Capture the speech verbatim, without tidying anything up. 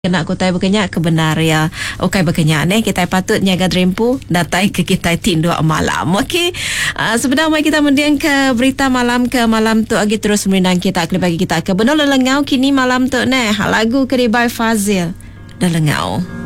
Kena aku tay berkenyak kebenar ya. Okai berkenyak ni kita patutnya gadrempu datai ke kita tindu malam. Okey. Uh, sebenarnya mai kita mendiang ke berita malam ke malam tu agi terus merindang kita ke bagi kita ke benar lelengau kini malam tu ne lagu Keribai Fazil dah lengau.